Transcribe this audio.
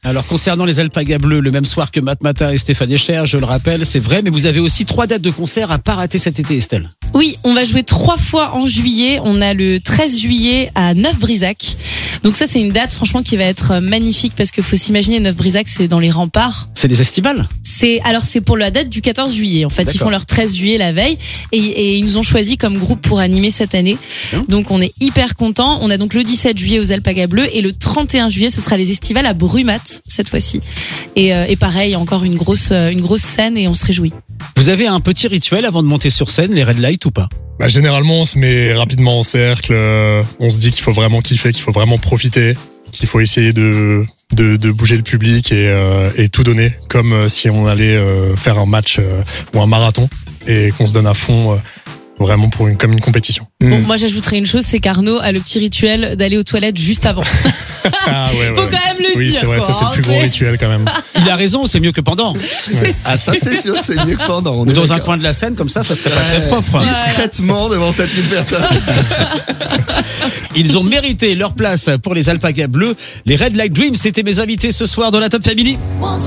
Alors concernant les Alpagas Bleus, le même soir que Matmata et Stéphane Echer, je le rappelle, c'est vrai, mais vous avez aussi 3 dates de concert à pas rater cet été, Estelle. Oui, on va jouer 3 fois en juillet. On a le 13 juillet à Neuf-Brisac. Donc ça, c'est une date franchement qui va être magnifique parce qu'il faut s'imaginer Neuf-Brisac, c'est dans les remparts. C'est les estivales? C'est pour la date du 14 juillet. En fait, D'accord. Ils font leur 13 juillet la veille et ils nous ont choisi comme groupe pour animer cette année. Bien. Donc on est hyper contents. On a donc le 17 juillet aux Alpagas Bleus et le 31 juillet, ce sera les estivales à Brumat cette fois-ci. Et pareil, encore une grosse scène et on se réjouit. Vous avez un petit rituel avant de monter sur scène, les red lights ou pas? Généralement, on se met rapidement en cercle. On se dit qu'il faut vraiment kiffer, qu'il faut vraiment profiter, qu'il faut essayer de bouger le public et tout donner, comme si on allait faire un match ou un marathon et qu'on se donne à fond. Vraiment comme une compétition. Bon, moi j'ajouterais une chose, c'est qu'Arnaud a le petit rituel d'aller aux toilettes juste avant. Ah ouais, Faut quand même le oui, dire. c'est vrai, quoi, ça c'est le plus gros rituel quand même. Il a raison, c'est mieux que pendant. Ah, ça, c'est sûr que c'est mieux que pendant. On Ou est dans un d'accord. coin de la scène, comme ça serait pas très propre. Discrètement devant 7000 personnes. Ils ont mérité leur place pour les Alpagas Bleus. Les Red Light Dreams, c'était mes invités ce soir dans la Top Family.